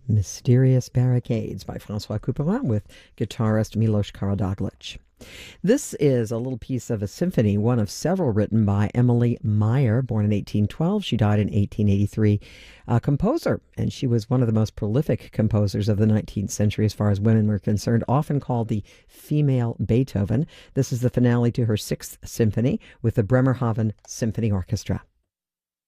Mysterious Barricades by Francois Couperin with guitarist Milos Karadoglic. This is a little piece of a symphony, one of several written by Emily Meyer, born in 1812. She died in 1883, a composer, and she was one of the most prolific composers of the 19th century as far as women were concerned, often called the female Beethoven. This is the finale to her Sixth Symphony with the Bremerhaven Symphony Orchestra.